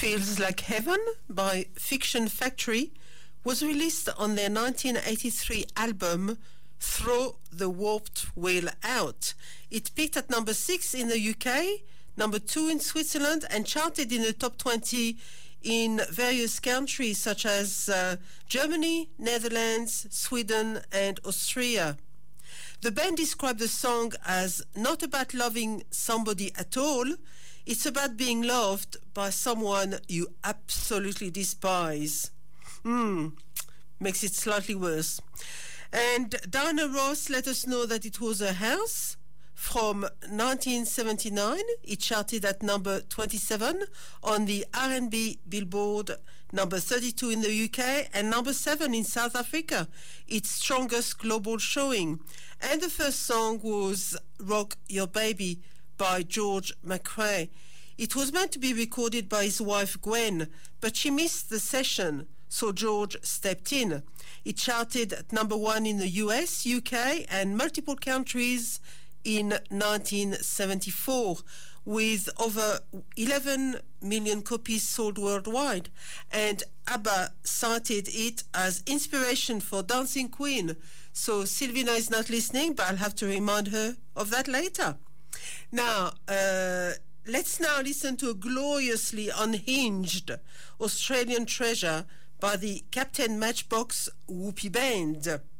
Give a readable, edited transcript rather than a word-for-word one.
Feels Like Heaven by Fiction Factory was released on their 1983 album Throw the Warped Wheel Out. It peaked at number 6 in the UK, number 2 in Switzerland, and charted in the top 20 in various countries such as Germany, Netherlands, Sweden, and Austria. The band described the song as not about loving somebody at all, it's about being loved by someone you absolutely despise. Makes it slightly worse. And Diana Ross let us know that it was a house from 1979. It charted at number 27 on the R&B Billboard, number 32 in the UK, and number 7 in South Africa, its strongest global showing. And the first song was Rock Your Baby by George McRae. It was meant to be recorded by his wife Gwen, but she missed the session, so George stepped in. It charted at number 1 in the US, UK, and multiple countries in 1974, with over 11 million copies sold worldwide. And ABBA cited it as inspiration for Dancing Queen. So Sylvina is not listening, but I'll have to remind her of that later. Now, let's now listen to a gloriously unhinged Australian treasure by the Captain Matchbox Whoopie Band.